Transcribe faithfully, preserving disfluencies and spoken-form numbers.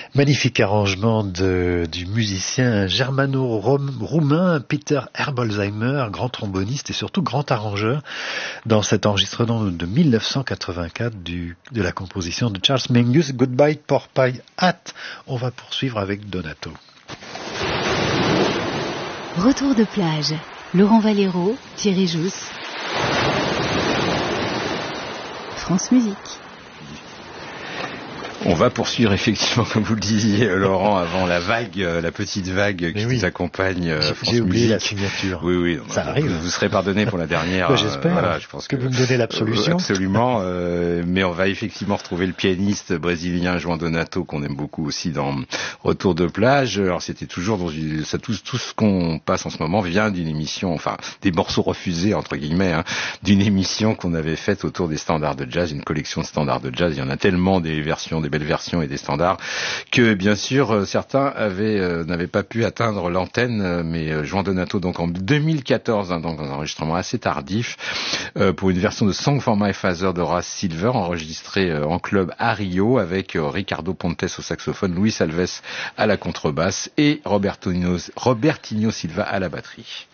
Magnifique arrangement de, du musicien germano-roumain Peter Herbolzheimer, grand tromboniste et surtout grand arrangeur, dans cet enregistrement de mille neuf cent quatre-vingt-quatre du, de la composition de Charles Mingus, Goodbye Porcupine Hat. On va poursuivre avec Donato. Retour de plage. Laurent Valero, Thierry Jousse. France Musique. On va poursuivre effectivement, comme vous le disiez, Laurent, avant la vague, la petite vague qui oui. nous accompagne. J'ai, France j'ai oublié Musique. La signature. Oui, oui. Ça vous, arrive. Vous serez pardonné pour la dernière. bah, j'espère. Euh, voilà, je pense que, que vous me donnez l'absolution. Euh, absolument. euh, mais on va effectivement retrouver le pianiste brésilien João Donato qu'on aime beaucoup aussi dans Retour de plage. Alors c'était toujours dans une, ça tout, tout ce qu'on passe en ce moment vient d'une émission, enfin des morceaux refusés entre guillemets, hein, d'une émission qu'on avait faite autour des standards de jazz, une collection de standards de jazz. Il y en a tellement des versions, des belles versions et des standards que bien sûr certains avaient euh, n'avaient pas pu atteindre l'antenne, euh, mais euh, João Donato donc en deux mille quatorze, hein, donc dans un enregistrement assez tardif euh, pour une version de Song for My Father de Horace Silver enregistrée euh, en club à Rio avec euh, Ricardo Pontes au saxophone, Luis Alves à la contrebasse et Robertinho, Robertinho Silva à la batterie.